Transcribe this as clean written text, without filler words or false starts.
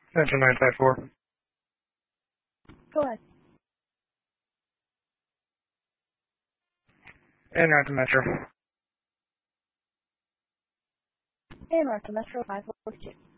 Engine 954. Go ahead. En route to Metro. En route to Metro 542.